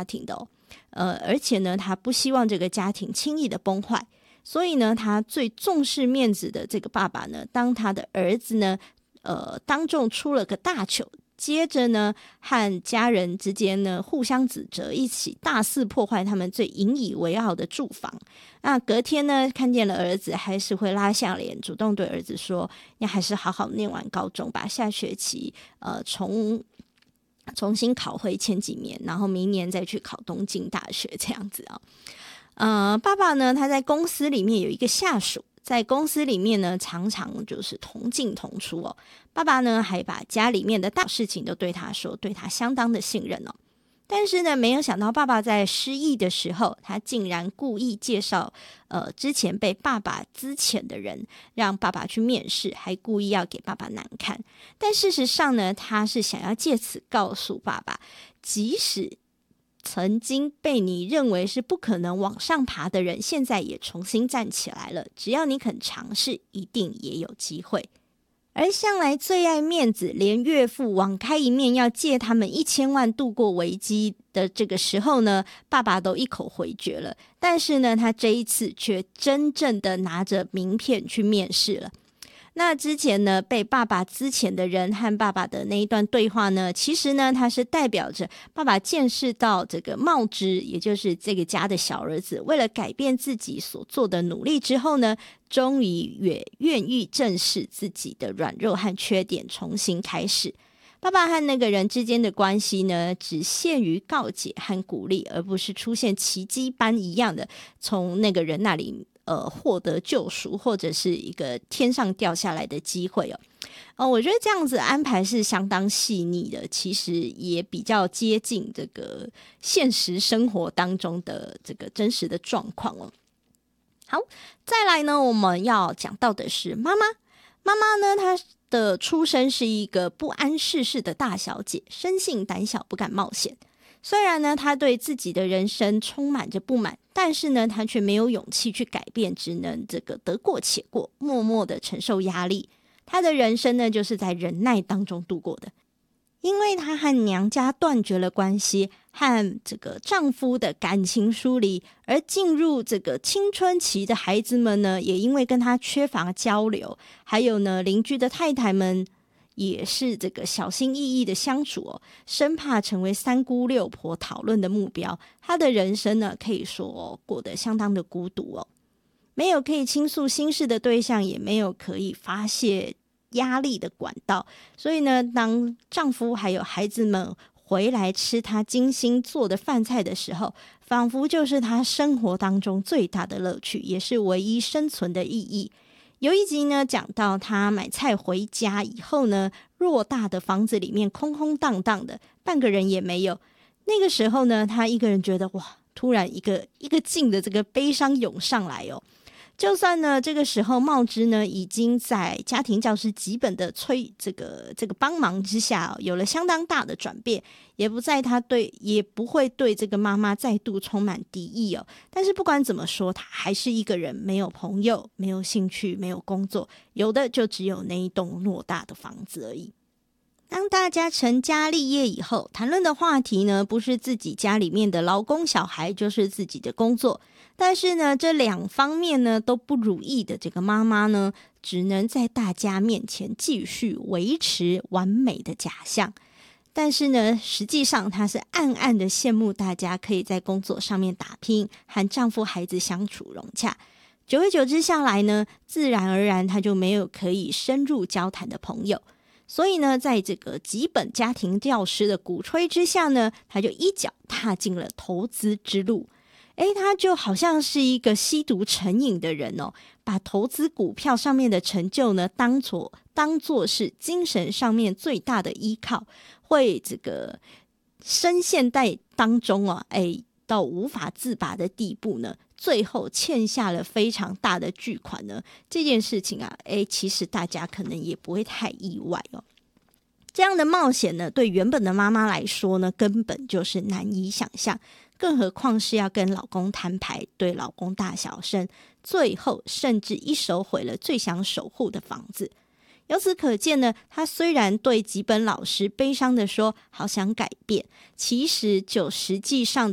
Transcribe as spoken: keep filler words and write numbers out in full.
家庭的哦，呃，而且呢，他不希望这个家庭轻易的崩坏，所以呢，他最重视面子的这个爸爸呢，当他的儿子呢，呃，当众出了个大糗，接着呢，和家人之间呢互相指责，一起大肆破坏他们最引以为傲的住房。那隔天呢，看见了儿子，还是会拉下脸，主动对儿子说：“你还是好好念完高中吧，下学期呃重重新考回前几名，然后明年再去考东京大学这样子啊。”呃，爸爸呢，他在公司里面有一个下属。在公司里面呢，常常就是同进同出哦。爸爸呢，还把家里面的大事情都对他说，对他相当的信任哦。但是呢，没有想到爸爸在失忆的时候，他竟然故意介绍呃之前被爸爸资遣的人，让爸爸去面试，还故意要给爸爸难看。但事实上呢，他是想要借此告诉爸爸，即使曾经被你认为是不可能往上爬的人，现在也重新站起来了。只要你肯尝试，一定也有机会。而向来最爱面子，连岳父网开一面要借他们一千万度过危机的这个时候呢，爸爸都一口回绝了。但是呢，他这一次却真正的拿着名片去面试了。那之前呢，被爸爸资遣的人和爸爸的那一段对话呢，其实呢，它是代表着爸爸见识到这个茂之，也就是这个家的小儿子，为了改变自己所做的努力之后呢，终于也愿意正视自己的软弱和缺点，重新开始。爸爸和那个人之间的关系呢，只限于告解和鼓励，而不是出现奇迹般一样的从那个人那里呃，获得救赎，或者是一个天上掉下来的机会哦。呃，我觉得这样子安排是相当细腻的，其实也比较接近这个现实生活当中的这个真实的状况哦。好，再来呢，我们要讲到的是妈妈。妈妈呢，她的出身是一个不谙世事的大小姐，生性胆小，不敢冒险。虽然呢，她对自己的人生充满着不满，但是呢，她却没有勇气去改变，只能这个得过且过，默默的承受压力。她的人生呢，就是在忍耐当中度过的。因为她和娘家断绝了关系，和这个丈夫的感情疏离，而进入这个青春期的孩子们呢，也因为跟她缺乏交流，还有呢，邻居的太太们也是这个小心翼翼的相处哦，生怕成为三姑六婆讨论的目标。她的人生呢，可以说、哦、过得相当的孤独哦，没有可以倾诉心事的对象，也没有可以发泄压力的管道。所以呢，当丈夫还有孩子们回来吃她精心做的饭菜的时候，仿佛就是她生活当中最大的乐趣，也是唯一生存的意义。有一集呢，讲到他买菜回家以后呢，偌大的房子里面空空荡荡的，半个人也没有。那个时候呢，他一个人觉得哇，突然一个一个劲的这个悲伤涌上来哦。就算呢，这个时候茂之呢，已经在家庭教师几本的催这个这个帮忙之下、哦，有了相当大的转变，也不在他对，也不会对这个妈妈再度充满敌意哦。但是不管怎么说，他还是一个人，没有朋友，没有兴趣，没有工作，有的就只有那一栋偌大的房子而已。当大家成家立业以后，谈论的话题呢，不是自己家里面的劳工小孩，就是自己的工作。但是呢，这两方面呢都不如意的这个妈妈呢，只能在大家面前继续维持完美的假象。但是呢，实际上她是暗暗的羡慕大家可以在工作上面打拼，和丈夫孩子相处融洽。久而久之下来呢，自然而然她就没有可以深入交谈的朋友。所以呢，在这个几本家庭教师的鼓吹之下呢，她就一脚踏进了投资之路。诶，他就好像是一个吸毒成瘾的人哦，把投资股票上面的成就呢，当作当作是精神上面最大的依靠，会这个深陷在当中啊，诶，到无法自拔的地步呢，最后欠下了非常大的巨款呢。这件事情啊，诶，其实大家可能也不会太意外哦。这样的冒险呢，对原本的妈妈来说呢，根本就是难以想象。更何况是要跟老公摊牌，对老公大小声，最后甚至一手毁了最想守护的房子。由此可见呢，她虽然对吉本老师悲伤的说好想改变，其实就实际上